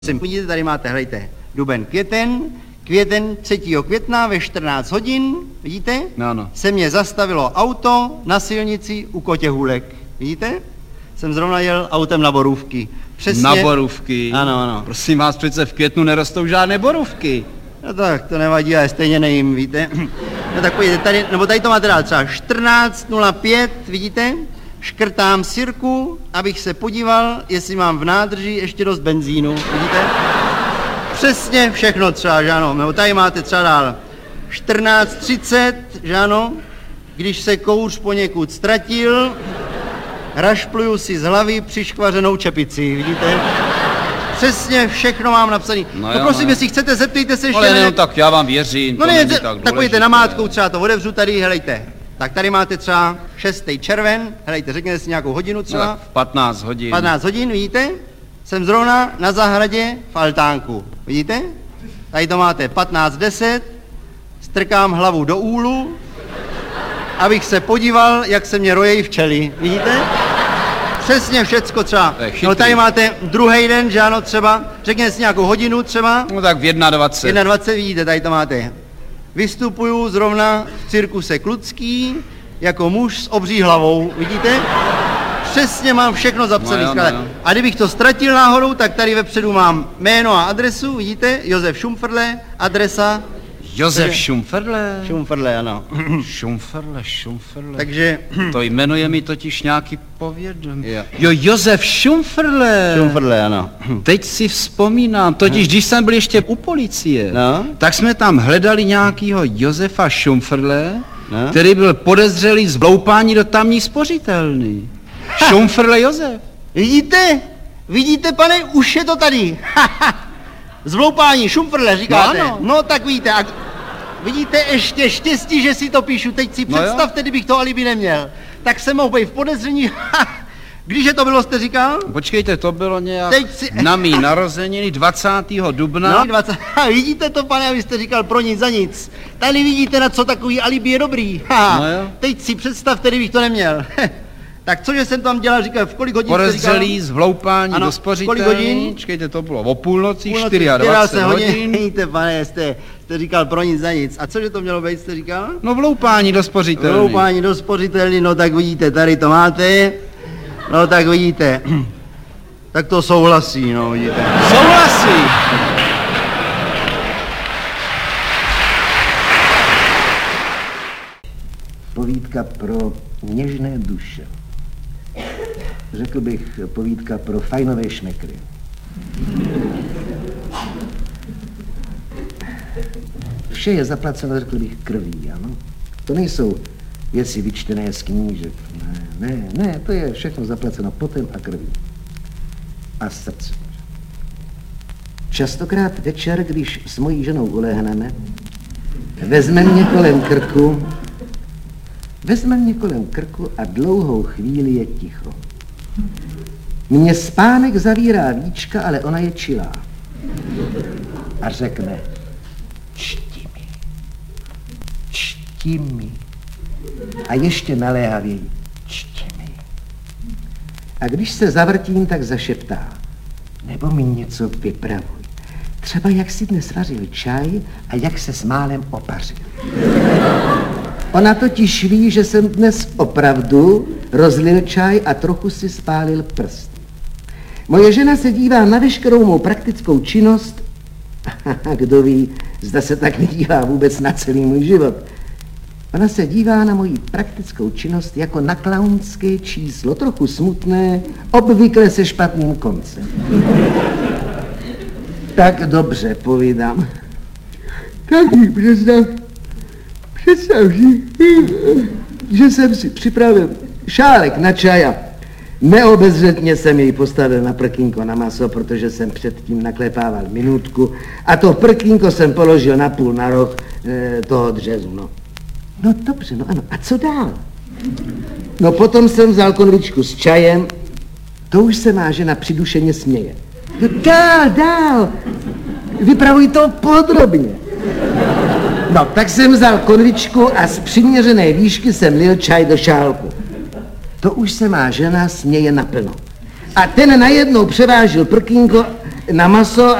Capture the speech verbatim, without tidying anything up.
Vidíte, tady máte, hlejte, duben, květen, květen třetího května ve čtrnáct hodin, vidíte? No, no. Se mě zastavilo auto na silnici u Kotěhůlek, vidíte? Jsem zrovna jel autem na borůvky. Přesně. Na borůvky? Ano, ano. Prosím vás, přece v květnu nerostou žádné borůvky. No tak, to nevadí, ale stejně nejím, víte? No tak pojďte, tady, nebo tady to máte dál třeba čtrnáct nula pět, vidíte? Škrtám sirku, abych se podíval, jestli mám v nádrži ještě dost benzínu, vidíte? Přesně všechno třeba, že ano, nebo tady máte třeba dál čtrnáct třicet, že ano, když se kouř poněkud ztratil, rašpluju si z hlavy přiškvařenou čepici, vidíte? Přesně všechno mám napsaný. No, no prosím, no. Jestli chcete, zeptejte se ještě. Ale ne, no, tak já vám věřím, no to ne, není tak, tak tak pojďte na mátkou, třeba to otevřu tady, helejte. Tak tady máte třeba šestý červen, helejte, řekněte si nějakou hodinu třeba. No, patnáct hodin. patnáct hodin, vidíte? Jsem zrovna na zahradě v altánku, vidíte? Tady to máte patnáct deset, strkám hlavu do úlu, abych se podíval, jak se mě rojejí včely, vidíte? Přesně všecko třeba. No tady máte druhý den, že ano, třeba, řekněte si nějakou hodinu třeba. No tak v dvacet jedna. dvacet jedna, vidíte, tady to máte. Vystupuju zrovna v cirkuse Kludský jako muž s obří hlavou, vidíte? Přesně mám všechno zapsané. No no, no. A kdybych to ztratil náhodou, tak tady vepředu mám jméno a adresu, vidíte? Josef Šumfrle, adresa. Josef Šumfrle? Šumfrle, ano. Šumfrle, Šumfrle. Takže... To jmenuje mi totiž nějaký povědomí. Jo. jo, Josef Šumfrle. Šumfrle, ano. Teď si vzpomínám, totiž když jsem byl ještě u policie, no? Tak jsme tam hledali nějakýho Josefa Šumfrle, no? Který byl podezřelý z vloupání do tamní spořitelny. Šumfrle Josef. Vidíte? Vidíte, pane, už je to tady. Zvloupání, Šumfrle, říkáte. No, ano. No tak víte, a vidíte, ještě štěstí, že si to píšu. Teď si no představte, jo? Kdybych to alibi neměl. Tak jsem mohl být v podezření. Když je to bylo, jste říkal? Počkejte, to bylo nějak Teď si... na mý narozeniny dvacátého dubna. No, dvacátého Vidíte to, pane, abyste říkal pro nic za nic. Tady vidíte, na co takový alibi je dobrý. Ha. No jo. Teď si představte, kdybych to neměl. Tak cože jsem tam dělal, říkal, v kolik hodin podezřelý z vloupání ano, do spořitelny. Kolik hodin? Čekejte, to bylo o půlnoci, půlnoci dvacet čtyři hodin. Vidíte, pane, jste, jste říkal pro nic za nic. A cože to mělo být, jste říkal? No vloupání do spořitelny. Vloupání do spořitelny, no tak vidíte, tady to máte. No tak vidíte. Tak to souhlasí, no vidíte. Souhlasí. Povídka pro něžné duše. Řekl bych povídka pro fajnové šmekry. Vše je zaplaceno, řekl bych, krví, ano. To nejsou věci vyčtené z knížek. Ne, ne, ne, to je všechno zaplaceno potem a krví. A srdcem. Častokrát večer, když s mojí ženou ulehneme, vezme mě kolem krku, vezme mě kolem krku a dlouhou chvíli je ticho. Mně spánek zavírá víčka, ale ona je čilá. A řekne, čti mi, čti mi. A ještě naléhavěji, čti mi. A když se zavrtím, tak zašeptá, nebo mi něco vypravuj. Třeba jak si dnes vařil čaj a jak se s málem opařil. Ona totiž ví, že jsem dnes opravdu rozlil čaj a trochu si spálil prst. Moje žena se dívá na veškerou mou praktickou činnost a kdo ví, zda se tak nedívá vůbec na celý můj život. Ona se dívá na moji praktickou činnost jako na klaunské číslo, trochu smutné, obvykle se špatným koncem. Tak dobře, povídám. Tak si představ, představ si, že jsem si připravil šálek na čaja. Neobezřetně jsem jej postavil na prkínko na maso, protože jsem předtím naklepával minutku a to prkínko jsem položil napůl na roh e, toho dřezu, no. No dobře, no ano, a co dál? No potom jsem vzal konvičku s čajem, to už se má žena přidušeně směje. No dál, dál, vypravuj to podrobně. No, tak jsem vzal konvičku a z přiměřené výšky jsem lil čaj do šálku. To už se má žena směje naplno. A ten najednou převážil prkínko na maso